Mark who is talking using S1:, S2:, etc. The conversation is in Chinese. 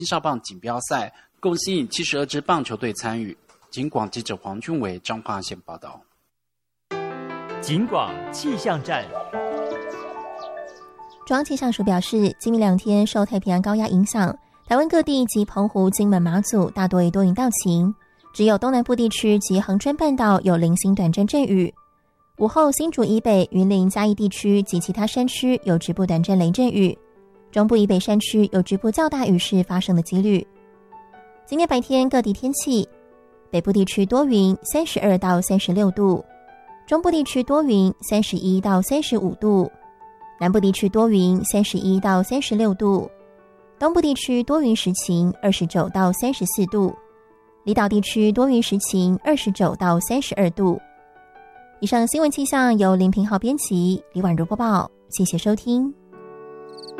S1: 青少棒锦标赛，共吸引72支棒球队参与。警广记者黄俊伟彰化县报道。
S2: 警广气象站。
S3: 中央气象署表示，今明2天受太平洋高压影响，台湾各地及澎湖、金门、马祖大多以多云到晴，只有东南部地区及恒春半岛有零星短暂阵雨。午后新竹以北、云林嘉义地区及其他山区有局部短暂雷阵雨，中部以北山区有局部较大雨势发生的几率。今天白天各地天气，北部地区多云32到36度，中部地区多云31到35度，南部地区多云31到36度，东部地区多云时晴29到34度，离岛地区多云时晴29到32度。以上新闻气象由林平浩编辑，李婉如播报，谢谢收听。